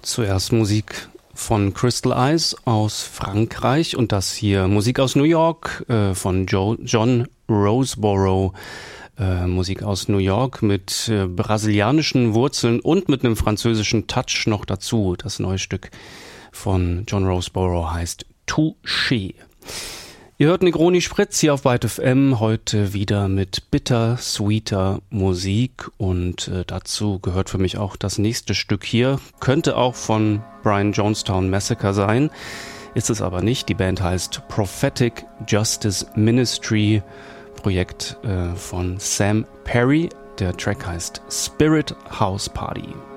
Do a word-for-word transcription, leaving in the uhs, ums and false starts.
Zuerst Musik von Crystal Eyes aus Frankreich und das hier Musik aus New York äh, von Joe, John Roseborough. Äh, Musik aus New York mit äh, brasilianischen Wurzeln und mit einem französischen Touch noch dazu. Das neue Stück von John Roseborough heißt Touché. Ihr hört Negroni Spritz hier auf Byte F M, heute wieder mit bitter-sweeter Musik und äh, dazu gehört für mich auch das nächste Stück hier. Könnte auch von Brian Jonestown Massacre sein, ist es aber nicht. Die Band heißt Prophetic Justice Ministry, Projekt äh, von Sam Perry. Der Track heißt Spirit House Party.